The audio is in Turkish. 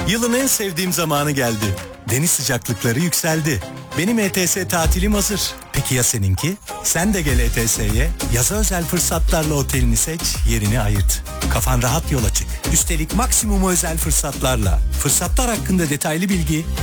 Yılın en sevdiğim zamanı geldi. Deniz sıcaklıkları yükseldi. Benim ETS tatilim hazır. Peki ya seninki? Sen de gel ETS'ye. Yaza özel fırsatlarla otelini seç, yerini ayırt. Kafan rahat yola çık. Üstelik maksimum özel fırsatlarla. Fırsatlar hakkında detaylı bilgi